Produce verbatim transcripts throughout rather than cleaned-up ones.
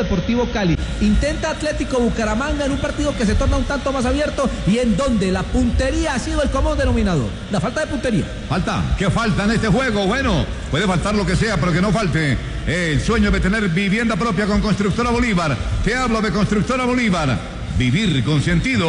Deportivo Cali. Intenta Atlético Bucaramanga en un partido que se torna un tanto más abierto y en donde la puntería ha sido el común denominador. La falta de puntería. Falta, ¿qué falta en este juego? Bueno, puede faltar lo que sea, pero que no falte el sueño de tener vivienda propia con Constructora Bolívar. Te hablo de Constructora Bolívar. Vivir con sentido.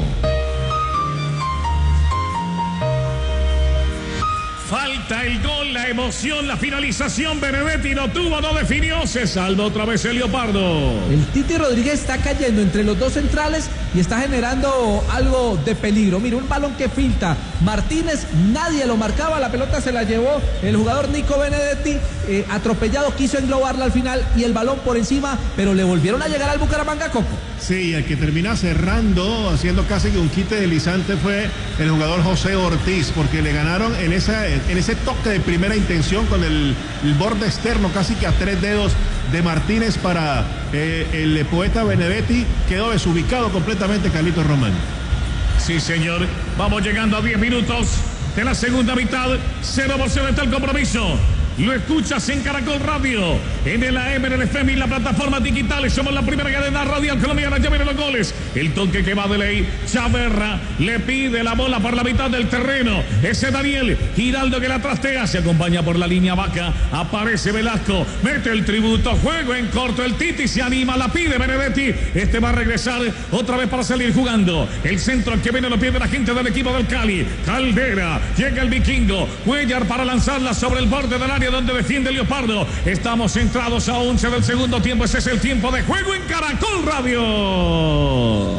Falta el gol, la emoción, la finalización. Benedetti no tuvo, no definió. Se salva otra vez el Leopardo. El Titi Rodríguez está cayendo entre los dos centrales y está generando algo de peligro. Mira, un balón que filtra. Martínez, nadie lo marcaba. La pelota se la llevó el jugador Nico Benedetti. Eh, atropellado, quiso englobarla al final y el balón por encima, pero le volvieron a llegar al Bucaramanga, Coco. Sí, el que termina cerrando, haciendo casi que un quite deslizante fue el jugador José Ortiz, porque le ganaron en, esa, en ese toque de primera intención con el, el borde externo, casi que a tres dedos de Martínez para eh, el poeta Benedetti. Quedó desubicado completamente Carlitos Román. Sí, señor. Vamos llegando a diez minutos de la segunda mitad. Cero por cero está el compromiso. Lo escuchas en Caracol Radio, en el A M, en el F M y la plataforma digital. Somos la primera cadena radial colombiana. Ya vienen los goles. El toque que va de ley. Chaverra le pide la bola por la mitad del terreno. Ese Daniel Giraldo que la trastea. Se acompaña por la línea vaca. Aparece Velasco. Mete el tributo. Juego en corto. El Titi se anima. La pide Benedetti. Este va a regresar otra vez para salir jugando. El centro que viene lo pierde la gente del equipo del Cali. Caldera. Llega el vikingo. Cuellar para lanzarla sobre el borde del área donde defiende el Leopardo. Estamos centrados a once del segundo tiempo. Ese es el tiempo de juego en Caracol Radio.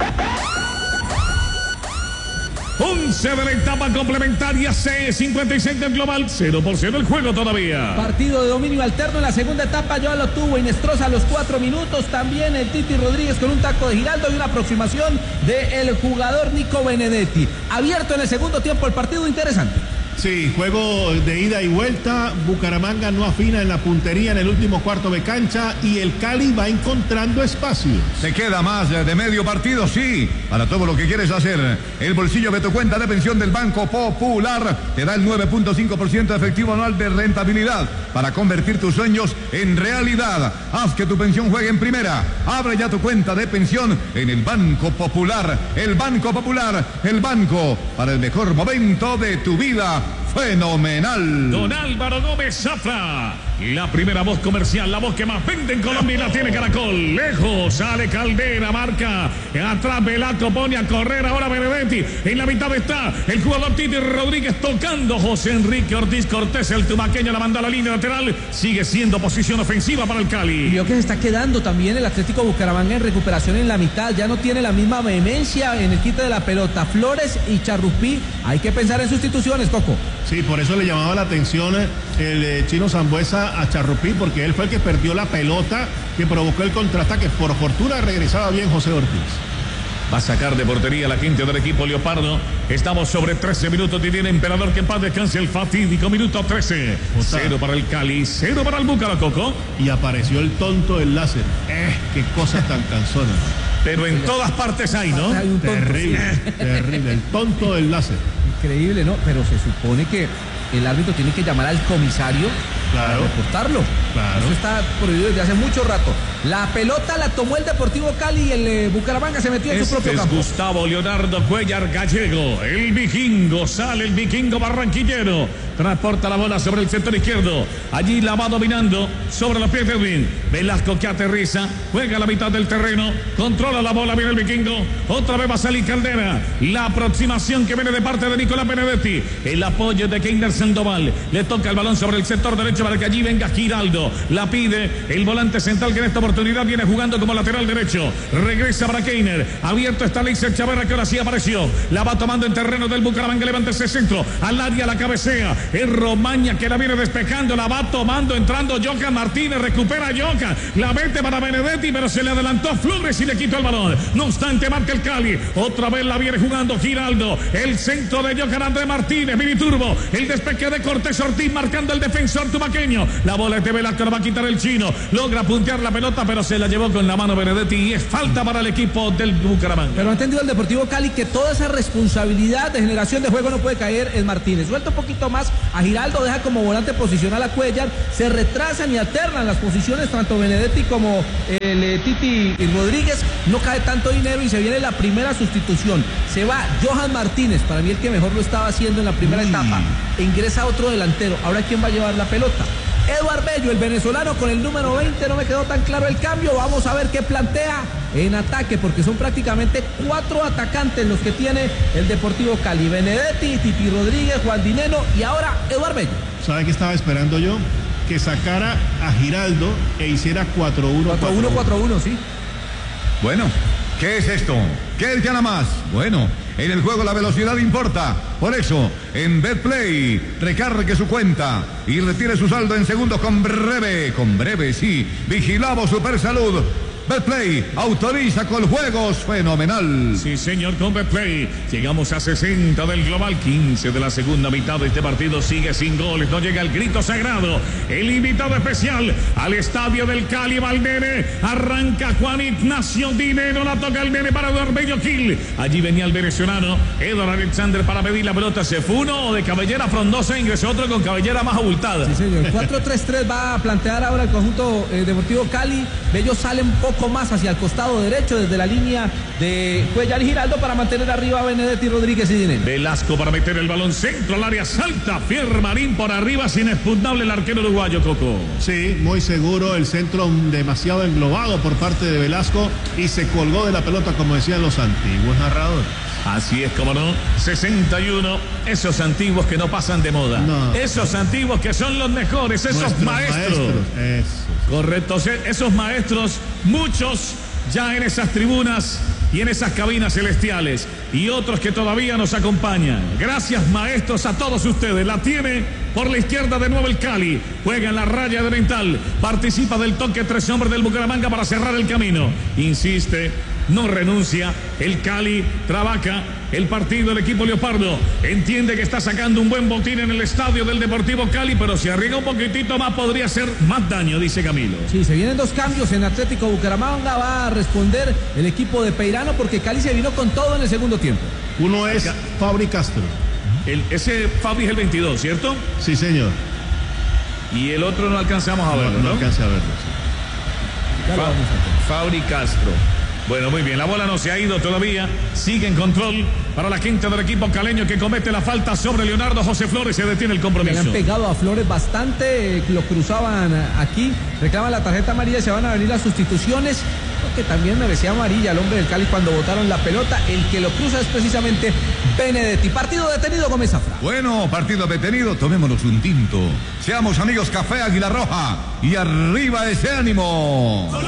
once de la etapa complementaria, C cincuenta y seis del global, cero por cero el juego todavía. Partido de dominio alterno en la segunda etapa, ya lo tuvo Inestrosa a los cuatro minutos, también el Titi Rodríguez con un taco de Giraldo y una aproximación del jugador Nico Benedetti. Abierto en el segundo tiempo el partido, interesante. Sí, juego de ida y vuelta. Bucaramanga no afina en la puntería en el último cuarto de cancha y el Cali va encontrando espacios. ¿Te queda más de medio partido? Sí, para todo lo que quieres hacer. El bolsillo de tu cuenta de pensión del Banco Popular te da el nueve punto cinco por ciento efectivo anual de rentabilidad para convertir tus sueños en realidad. Haz que tu pensión juegue en primera. Abre ya tu cuenta de pensión en el Banco Popular. El Banco Popular, el banco para el mejor momento de tu vida. Fenomenal. Don Álvaro Gómez Zafra, la primera voz comercial, la voz que más vende en Colombia y la tiene Caracol. Lejos, sale Caldera, marca. Atrás Velasco pone a correr ahora Benedetti. En la mitad está el jugador Titi Rodríguez tocando. José Enrique Ortiz Cortés, el tumaqueño, la manda a la línea lateral. Sigue siendo posición ofensiva para el Cali. Y vio que se está quedando también el Atlético Bucaramanga en recuperación en la mitad. Ya no tiene la misma vehemencia en el quite de la pelota. Flores y Charrupí, hay que pensar en sustituciones, Coco. Sí, por eso le llamaba la atención el eh, Chino Sambuesa a Charrupí, porque él fue el que perdió la pelota que provocó el contraataque. Por fortuna regresaba bien José Ortiz. Va a sacar de portería la gente del equipo Leopardo. Estamos sobre trece minutos y tiene Emperador que en paz descanse el fatídico minuto trece. Jota. Cero para el Cali, cero para el Bucaracoco. Y apareció el tonto del láser. Eh, qué cosa tan cansona. Pero en todas partes hay, ¿no? Hay un tonto, Terrible, sí. terrible. El tonto del láser. Increíble, ¿no? Pero se supone que el árbitro tiene que llamar al comisario Claro. para reportarlo. Claro. Eso está prohibido desde hace mucho rato. La pelota la tomó el Deportivo Cali y el eh, Bucaramanga se metió en Este su propio es campo. Gustavo Leonardo Cuellar Gallego, el vikingo, sale el vikingo barranquillero, transporta la bola sobre el sector izquierdo, allí la va dominando sobre los pies de Edwin, Velasco que aterriza, juega a la mitad del terreno, controla la bola, viene el vikingo, otra vez va a salir Caldera, la aproximación que viene de parte de Nicolás Benedetti, el apoyo de Keiner Sandoval, le toca el balón sobre el sector derecho para que allí venga Giraldo, la pide el volante central que en esta oportunidad viene jugando como lateral derecho, regresa para Keiner, abierto está Leiser Chaverra que ahora sí apareció, la va tomando en terreno del Bucaramanga, levanta ese centro, al área la cabecea, es Romaña que la viene despejando, la va tomando, entrando Johan Martínez, recupera Johan, la mete para Benedetti, pero se le adelantó Flores y le quitó el balón, no obstante marca el Cali, otra vez la viene jugando Giraldo, el centro de Johan Andrés Martínez, Mini Turbo, el despeje de Cortés Ortiz marcando el defensor Tumac carabaqueño. La bola es de Velasco, la va a quitar el chino. Logra puntear la pelota, pero se la llevó con la mano Benedetti y es falta para el equipo del Bucaramanga. Pero ha entendido el Deportivo Cali que toda esa responsabilidad de generación de juego no puede caer en Martínez. Suelta un poquito más a Giraldo, deja como volante posicional a Cuellar, se retrasan y alternan las posiciones tanto Benedetti como el eh, Titi y Rodríguez. No cae tanto dinero y se viene la primera sustitución. Se va Johan Martínez, para mí el que mejor lo estaba haciendo en la primera mm. etapa. E ingresa otro delantero. Ahora, ¿quién va a llevar la pelota? Eduard Bello, el venezolano, con el número veinte. No me quedó tan claro el cambio. Vamos a ver qué plantea en ataque, porque son prácticamente cuatro atacantes los que tiene el Deportivo Cali. Benedetti, Titi Rodríguez, Juan Dineno y ahora Eduard Bello. ¿Sabe qué estaba esperando yo? Que sacara a Giraldo e hiciera cuatro uno cuatro uno, sí. Bueno, ¿qué es esto? ¿Qué es gana más? Bueno, en el juego la velocidad importa. Por eso, en Betplay, recargue su cuenta y retire su saldo en segundos con breve. Con breve, sí. Vigilamos Super Salud. Betplay autoriza con juegos fenomenal. Sí, señor, con Betplay. Llegamos a sesenta del global, quince de la segunda mitad de este partido. Sigue sin goles, no llega el grito sagrado. El invitado especial al estadio del Cali, va el nene. Arranca Juan Ignacio Dinero, la toca el nene para Eduard Bello Gil. Allí venía el venezolano Eduard Alexander para pedir la pelota. Se fue uno de cabellera frondosa, ingresó otro con cabellera más abultada. Sí, señor. cuatro tres tres va a plantear ahora el conjunto eh, Deportivo Cali. Bello sale un poco más hacia el costado derecho desde la línea de Cuellar y Giraldo para mantener arriba a Benedetti, Rodríguez y Dinero. Velasco para meter el balón centro al área, salta Fiermarín por arriba, sin inexpugnable el arquero uruguayo, Coco. Sí, muy seguro, el centro demasiado englobado por parte de Velasco y se colgó de la pelota, como decían los antiguos narradores. Así es, como no, sesenta y uno, esos antiguos que no pasan de moda, no. Esos antiguos que son los mejores, esos Nuestros maestros, maestros. Eso. Correcto, esos maestros, muchos ya en esas tribunas y en esas cabinas celestiales, y otros que todavía nos acompañan. Gracias, maestros, a todos ustedes. La tiene por la izquierda de nuevo el Cali, juega en la raya de Oriental, participa del toque tres hombres del Bucaramanga para cerrar el camino, insiste, no renuncia, el Cali trabaja el partido del equipo Leopardo, entiende que está sacando un buen botín en el estadio del Deportivo Cali, pero si arriesga un poquitito más podría hacer más daño, dice Camilo. Sí, se vienen dos cambios en Atlético Bucaramanga, va a responder el equipo de Peirano porque Cali se vino con todo en el segundo tiempo. Uno es Acá. Fabri Castro. El, ese Fabri es el veintidós, ¿cierto? Sí, señor. Y el otro no alcanzamos a verlo, ¿no? No, no alcancé a verlo, sí. Fa Fabri Castro. Bueno, muy bien, la bola no se ha ido todavía, sigue en control para la quinta del equipo caleño que comete la falta sobre Leonardo José Flores, se detiene el compromiso. Le han pegado a Flores bastante, lo cruzaban aquí, reclaman la tarjeta amarilla y se van a venir las sustituciones, porque también merecía amarilla el hombre del Cali cuando botaron la pelota, el que lo cruza es precisamente Benedetti. Partido detenido, Gómez Zafra. Bueno, partido detenido, tomémonos un tinto, seamos amigos, Café Águila Roja y arriba ese ánimo.